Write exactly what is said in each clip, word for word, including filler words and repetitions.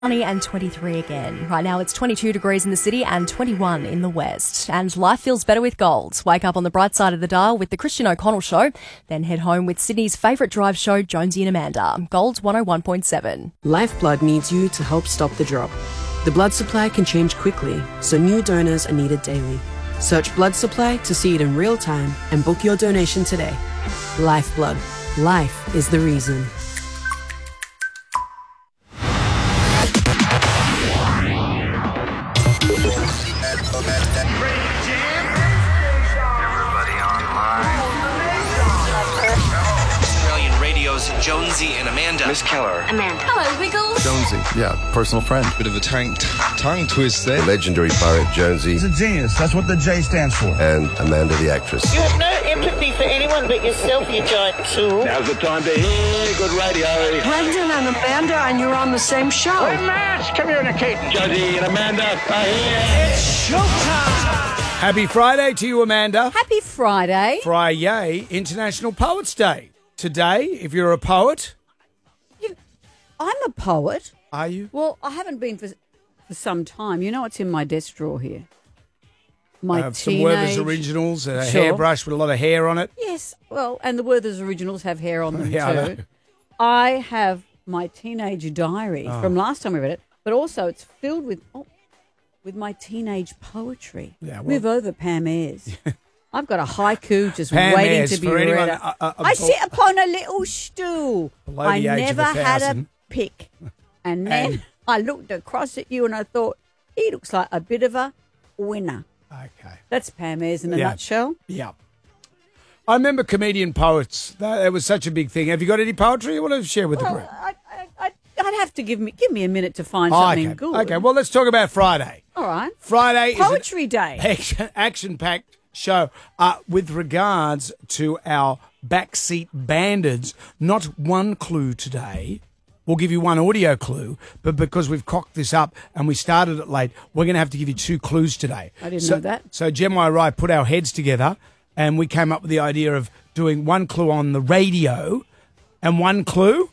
Sunny and twenty-three again. Right now it's twenty-two degrees in the city and twenty-one in the west. And life feels better with gold. Wake up on the bright side of the dial with the Christian O'Connell Show. Then head home with Sydney's favourite drive show, Jonesy and Amanda. Gold one oh one point seven. Lifeblood needs you to help stop the drop. The blood supply can change quickly, so new donors are needed daily. Search blood supply to see it in real time and book your donation today. Lifeblood. Life is the reason. Jonesy and Amanda. Miss Keller. Amanda. Hello, Wiggles. Jonesy. Yeah, personal friend. Bit of a tongue, t- tongue twist there. The legendary pirate Jonesy. He's a genius. That's what the J stands for. And Amanda the actress. You have no empathy for anyone but yourself, you giant tool. Now's the time to hear good radio. Brendan and Amanda, and you're on the same show. We're mass communicating. Jonesy and Amanda are here. It's showtime. Happy Friday to you, Amanda. Happy Friday. Friday, International Poets Day. Today, if you're a poet. You, I'm a poet. Are you? Well, I haven't been for for some time. You know what's in my desk drawer here? My I have teenage... some Werther's Originals, a sure. hairbrush with a lot of hair on it. Yes, well, and the Werther's Originals have hair on them yeah, I too. know. I have my teenage diary oh. from last time we read it, but also it's filled with oh, with my teenage poetry. Yeah, well, Move over, Pam Ayres. I've got a haiku just Pam waiting Ayres, to be for read. anyone, out. uh, uh, I sit upon a little stool. Below I the age of never a had a thousand. pick. And then And- I looked across at you and I thought, he looks like a bit of a winner. Okay. That's Pam Ayres in a Yeah. nutshell. Yeah. I remember comedian poets. That, that was such a big thing. Have you got any poetry you want to share with the Well, group? I, I, I, I'd have to give me give me a minute to find Oh, something okay. good. Okay, well, let's talk about Friday. All right. Friday Poetry is Day. an action-packed show. Uh, with regards to our backseat bandits, not one clue today. We'll give you one audio clue, but because we've cocked this up and we started it late, we're going to have to give you two clues today. I didn't so, know that. So Gemma and I put our heads together and we came up with the idea of doing one clue on the radio and one clue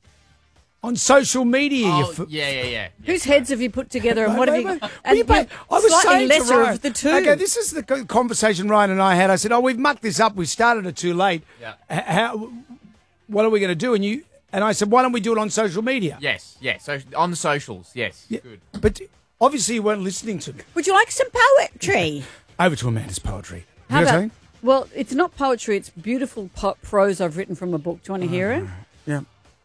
on social media. Oh, You f- yeah, yeah, yeah. Whose heads have you put together and what have you... Wait, wait, And wait, wait. I was slightly saying to lesser Ryan, of the two. Okay, this is the co- conversation Ryan and I had. I said, oh, we've mucked this up. We started it too late. Yeah. H- How, what are we going to do? And you and I said, why don't we do it on social media? Yes, yes. So on the socials, yes. Yeah, Good. But obviously you weren't listening to me. Would you like some poetry? Over to Amanda's poetry. How You got about, something? well, it's not poetry. It's beautiful po- prose I've written from a book. Do you want to hear it? Yeah.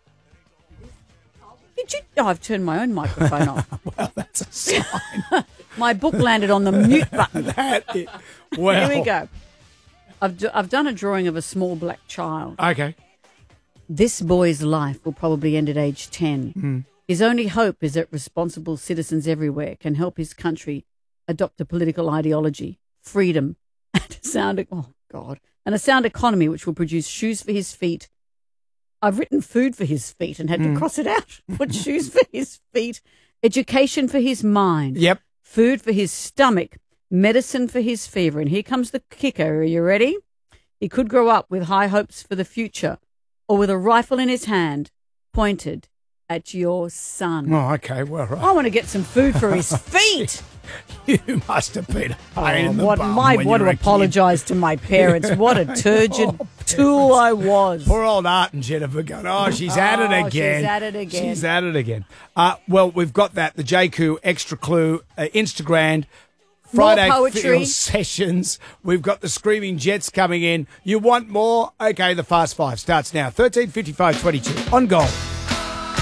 Did you? Oh, I've turned my own microphone off. Well, that's a sign. My book landed on the mute button. that is, well. Here we go. I've, d- I've done a drawing of a small black child. Okay. This boy's life will probably end at age ten. Mm. His only hope is that responsible citizens everywhere can help his country adopt a political ideology, freedom, and a sound, oh God, and a sound economy which will produce shoes for his feet. I've written food for his feet and had Mm. to cross it out. Put shoes for his feet, education for his mind, Yep. food for his stomach, medicine for his fever. And here comes the kicker. Are you ready? He could grow up with high hopes for the future or with a rifle in his hand pointed at your son. Oh, okay. Well, right. I want to get some food for his feet. You must have been a pain Oh, in the what bum my when want you to were a kid. apologise to my parents. What a turgid Oh, tool I was. Poor old Art and Jennifer going, oh, she's at it Oh, again. she's at it again. She's at it again. Uh, well, we've got that, the J Q Extra Clue, uh, Instagram, Friday poetry. Field Sessions. We've got the Screaming Jets coming in. You want more? Okay, the Fast Five starts now. thirteen fifty-five twenty-two on Gold.